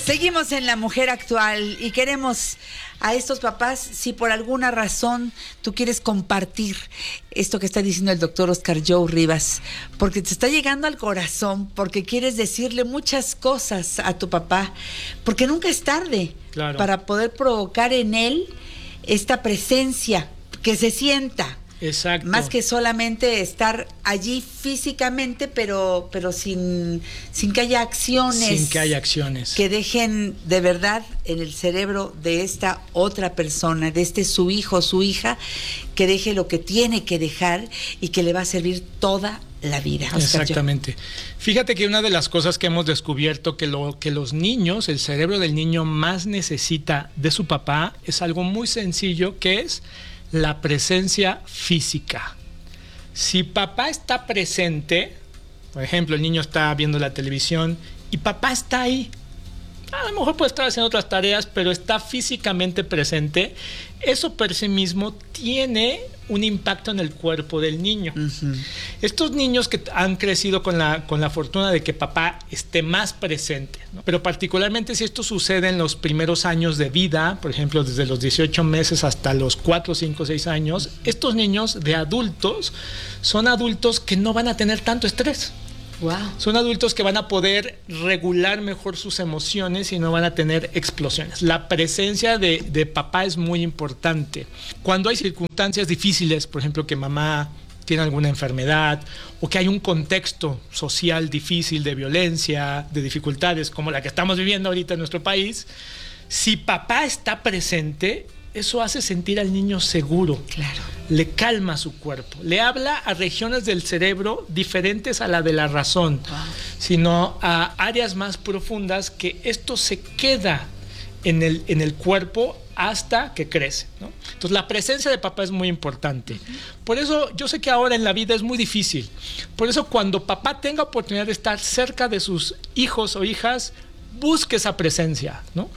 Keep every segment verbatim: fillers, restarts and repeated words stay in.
Seguimos en La Mujer Actual y queremos a estos papás, si por alguna razón tú quieres compartir esto que está diciendo el doctor Oscar Joe Rivas, porque te está llegando al corazón, porque quieres decirle muchas cosas a tu papá, porque nunca es tarde, claro, para poder provocar en él esta presencia, que se sienta. Exacto. Más que solamente estar allí físicamente, pero, pero sin, sin que haya acciones. Sin que haya acciones. Que dejen de verdad en el cerebro de esta otra persona, de este su hijo, su hija, que deje lo que tiene que dejar y que le va a servir toda la vida. Oscar, exactamente. Yo. Fíjate que una de las cosas que hemos descubierto que lo que los niños, el cerebro del niño más necesita de su papá es algo muy sencillo, que es la presencia física. Si papá está presente, por ejemplo, el niño está viendo la televisión y papá está ahí, a lo mejor puede estar haciendo otras tareas, pero está físicamente presente, eso por sí mismo tiene un impacto en el cuerpo del niño. Uh-huh. Estos niños que han crecido con la, con la fortuna de que papá esté más presente, ¿no? Pero particularmente si esto sucede en los primeros años de vida, por ejemplo, desde los dieciocho meses hasta los cuatro, cinco, seis años, estos niños de adultos son adultos que no van a tener tanto estrés. Wow. Son adultos que van a poder regular mejor sus emociones y no van a tener explosiones. La presencia de, de papá es muy importante. Cuando hay circunstancias difíciles, por ejemplo, que mamá tiene alguna enfermedad o que hay un contexto social difícil de violencia, de dificultades como la que estamos viviendo ahorita en nuestro país, si papá está presente, eso hace sentir al niño seguro. Claro. Le calma su cuerpo, le habla a regiones del cerebro diferentes a la de la razón, wow, sino a áreas más profundas, que esto se queda en el, en el cuerpo hasta que crece, ¿no? Entonces la presencia de papá es muy importante. Uh-huh. Por eso yo sé que ahora en la vida es muy difícil. Por eso cuando papá tenga oportunidad de estar cerca de sus hijos o hijas, busque esa presencia, ¿no?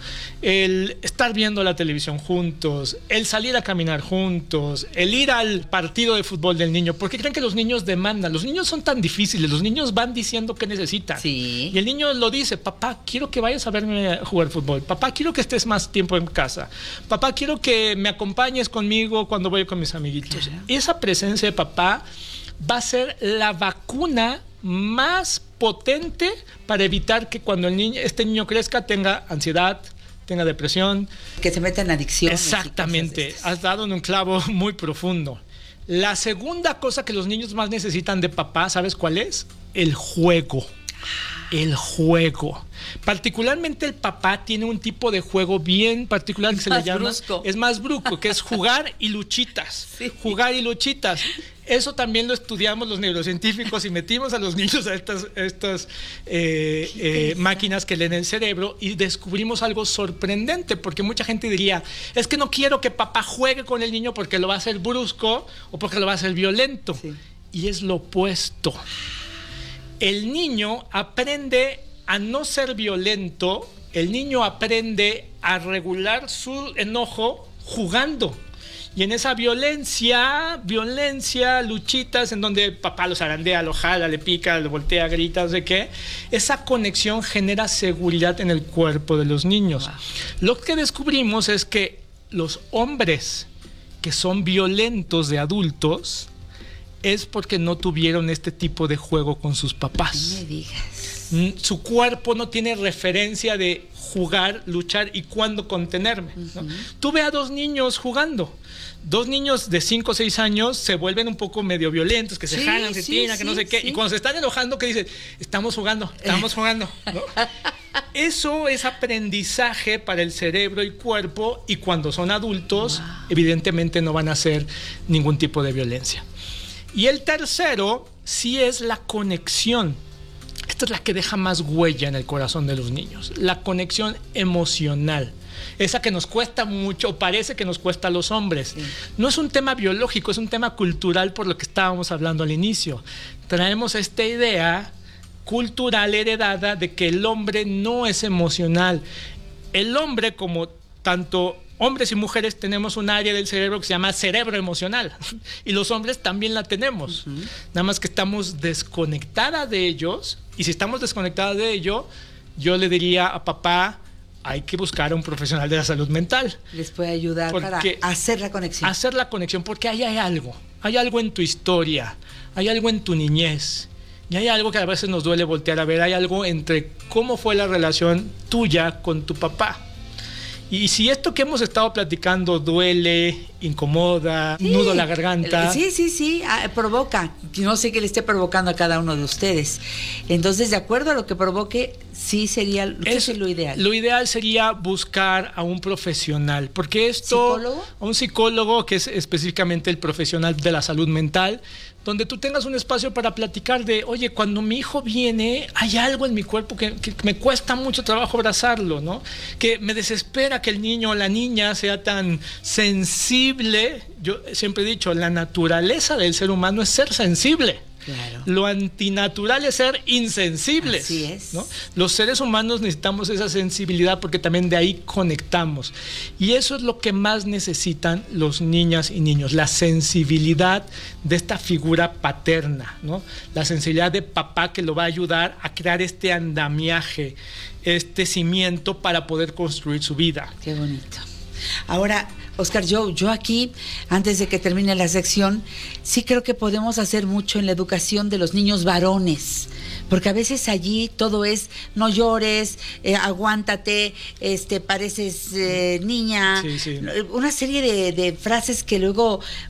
El estar viendo la televisión juntos, el salir a caminar juntos, el ir al partido de fútbol del niño, porque creen que los niños demandan. Los niños son tan difíciles, los niños van diciendo qué necesitan. Sí. Y el niño lo dice: papá, quiero que vayas a verme jugar fútbol. Papá, quiero que estés más tiempo en casa. Papá, quiero que me acompañes conmigo cuando voy con mis amiguitos. Claro. Esa presencia de papá va a ser la vacuna más potente para evitar que cuando el niño, este niño crezca tenga ansiedad, tenga depresión, que se meta en adicciones. Exactamente, has dado en un clavo muy profundo. La segunda cosa que los niños más necesitan de papá, ¿sabes cuál es? El juego. El juego. Particularmente el papá tiene un tipo de juego bien particular que se le llama, brusco. Es más brusco, que es jugar y luchitas. Sí. Jugar y luchitas. Eso también lo estudiamos los neurocientíficos y metimos a los niños a estas, estas eh, eh, máquinas que leen el cerebro y descubrimos algo sorprendente, porque mucha gente diría: es que no quiero que papá juegue con el niño porque lo va a hacer brusco o porque lo va a hacer violento. Sí. Y es lo opuesto. El niño aprende a no ser violento, el niño aprende a regular su enojo jugando. Y en esa violencia, violencia, luchitas, en donde papá lo zarandea, lo jala, le pica, lo voltea, grita, no sé qué, esa conexión genera seguridad en el cuerpo de los niños. Wow. Lo que descubrimos es que los hombres que son violentos de adultos es porque no tuvieron este tipo de juego con sus papás. No me digas. Su cuerpo no tiene referencia de jugar, luchar y cuándo contenerme, ¿no? Uh-huh. Tú ve a dos niños jugando. Dos niños de cinco o seis años se vuelven un poco medio violentos, que se sí, jalan, se sí, tiran, sí, que no sé qué. Sí. Y cuando se están enojando, que dicen: estamos jugando, estamos jugando, ¿no? Eso es aprendizaje para el cerebro y cuerpo, y cuando son adultos, wow, evidentemente no van a hacer ningún tipo de violencia. Y el tercero sí es la conexión. Esta es la que deja más huella en el corazón de los niños. La conexión emocional. Esa que nos cuesta mucho, o parece que nos cuesta a los hombres. Sí. No es un tema biológico, es un tema cultural, por lo que estábamos hablando al inicio. Traemos esta idea cultural heredada de que el hombre no es emocional. El hombre, como tanto hombres y mujeres, tenemos un área del cerebro que se llama cerebro emocional, y los hombres también la tenemos. Uh-huh. Nada más que estamos desconectadas de ellos, y si estamos desconectadas de ello, yo le diría a papá: hay que buscar a un profesional de la salud mental. Les puede ayudar para hacer la conexión. Hacer la conexión, porque ahí hay algo. Hay algo en tu historia, hay algo en tu niñez. Y hay algo que a veces nos duele voltear a ver. Hay algo entre cómo fue la relación tuya con tu papá. Y si esto que hemos estado platicando duele, incomoda, sí, nudo la garganta. Sí, sí, sí, provoca. No sé qué le esté provocando a cada uno de ustedes. Entonces, de acuerdo a lo que provoque, sí sería es, lo ideal. Lo ideal sería buscar a un profesional, porque esto... ¿Psicólogo? A un psicólogo, que es específicamente el profesional de la salud mental, donde tú tengas un espacio para platicar de, oye, cuando mi hijo viene, hay algo en mi cuerpo que, que me cuesta mucho trabajo abrazarlo, ¿no? Que me desespera que el niño o la niña sea tan sensible. Yo siempre he dicho, la naturaleza del ser humano es ser sensible. Claro. Lo antinatural es ser insensibles. Así es. ¿No? Los seres humanos necesitamos esa sensibilidad porque también de ahí conectamos. Y eso es lo que más necesitan los niñas y niños, la sensibilidad de esta figura paterna, ¿no? La sensibilidad de papá que lo va a ayudar a crear este andamiaje, este cimiento para poder construir su vida. Qué bonito. Ahora, Oscar, yo, yo aquí, antes de que termine la sección, sí creo que podemos hacer mucho en la educación de los niños varones, porque a veces allí todo es, no llores, eh, aguántate, este, pareces eh, niña, sí, sí. Una serie de, de frases que luego